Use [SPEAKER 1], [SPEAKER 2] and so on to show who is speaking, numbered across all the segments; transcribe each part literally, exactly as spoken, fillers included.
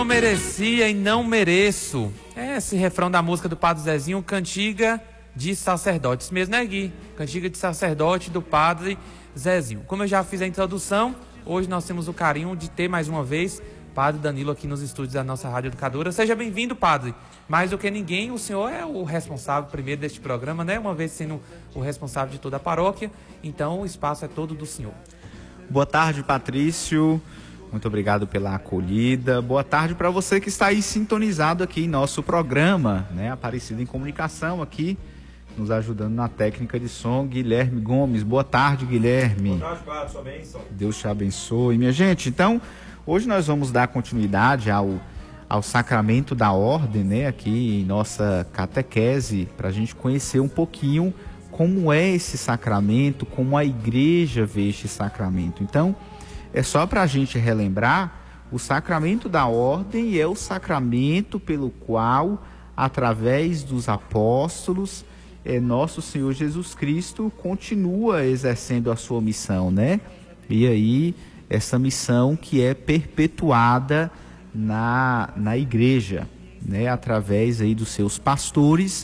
[SPEAKER 1] Não merecia e não mereço. É esse refrão da música do Padre Zezinho, Cantiga de Sacerdote. Isso mesmo, né, Gui? Cantiga de Sacerdote do Padre Zezinho. Como eu já fiz a introdução, hoje nós temos o carinho de ter mais uma vez Padre Danilo aqui nos estúdios da nossa Rádio Educadora. Seja bem-vindo, Padre. Mais do que ninguém, o senhor é o responsável primeiro deste programa, né? Uma vez sendo o responsável de toda a paróquia, então o espaço é todo do senhor.
[SPEAKER 2] Boa tarde, Patrício. Muito obrigado pela acolhida. Boa tarde para você que está aí sintonizado aqui em nosso programa, né? Aparecida em Comunicação aqui, nos ajudando na técnica de som, Guilherme Gomes. Boa tarde, Guilherme.
[SPEAKER 3] Boa tarde, Padre. Sua bênção.
[SPEAKER 2] Deus te abençoe. Minha gente, então, hoje nós vamos dar continuidade ao, ao sacramento da ordem, né? Aqui em nossa catequese, para a gente conhecer um pouquinho como é esse sacramento, como a igreja vê este sacramento. Então, é só para a gente relembrar, o sacramento da ordem é o sacramento pelo qual, através dos apóstolos, é, nosso Senhor Jesus Cristo continua exercendo a sua missão, né? E aí, essa missão que é perpetuada na, na igreja, né? Através aí dos seus pastores,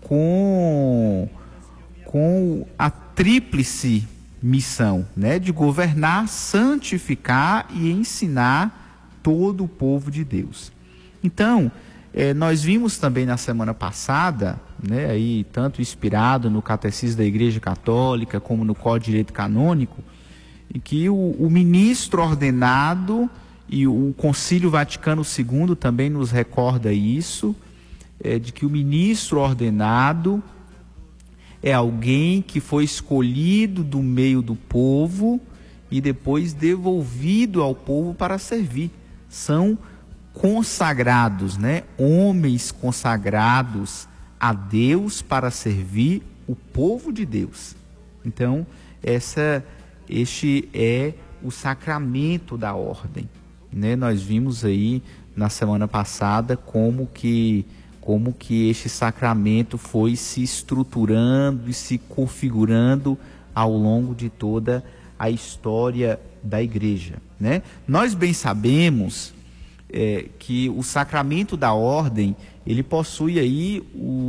[SPEAKER 2] com, com a tríplice missão, né, de governar, santificar e ensinar todo o povo de Deus. Então, eh, nós vimos também na semana passada, né, aí, tanto inspirado no Catecismo da Igreja Católica como no Código de Direito Canônico, em que o, o ministro ordenado, e o Concílio Vaticano segundo também nos recorda isso, eh, de que o ministro ordenado é alguém que foi escolhido do meio do povo e depois devolvido ao povo para servir. São consagrados, né? Homens consagrados a Deus para servir o povo de Deus. Então, essa, este é o sacramento da ordem, né? Nós vimos aí na semana passada como que como que este sacramento foi se estruturando e se configurando ao longo de toda a história da igreja, né? Nós bem sabemos é, que o sacramento da ordem, ele possui aí o